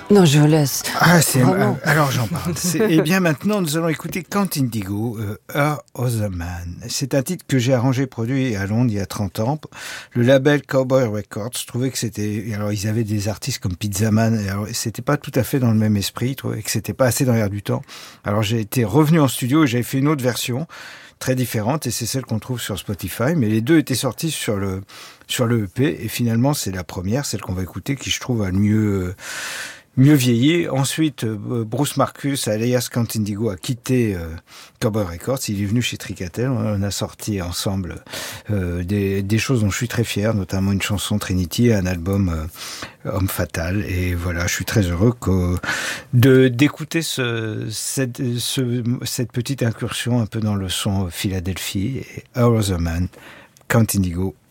Non, je laisse. Alors j'en parle. Et bien maintenant, nous allons écouter Count Indigo, Earth Other Man. C'est un titre que j'ai arrangé et produit à Londres il y a 30 ans. Le label Cowboy Records, je trouvais que c'était... Alors ils avaient des artistes comme Pizza Man, alors c'était pas tout à fait dans le même esprit, je trouvais que c'était pas assez dans l'air du temps. Alors j'ai été revenu en studio et j'avais fait une autre version, très différente, et c'est celle qu'on trouve sur Spotify, mais les deux étaient sortis sur le EP, et finalement c'est la première, celle qu'on va écouter, qui je trouve a mieux vieilli. Ensuite, Bruce Marcus, alias Count Indigo, a quitté Cowboy Records. Il est venu chez Tricatel. On a sorti ensemble des choses dont je suis très fier, notamment une chanson Trinity et un album Homme Fatal. Et voilà, je suis très heureux d'écouter cette petite incursion un peu dans le son Philadelphie. Et Our Other Man, Count Indigo.